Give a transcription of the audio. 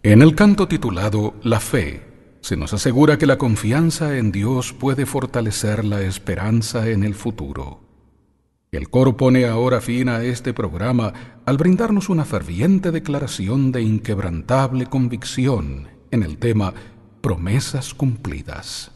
En el canto titulado La Fe, se nos asegura que la confianza en Dios puede fortalecer la esperanza en el futuro. El coro pone ahora fin a este programa al brindarnos una ferviente declaración de inquebrantable convicción en el tema Promesas cumplidas.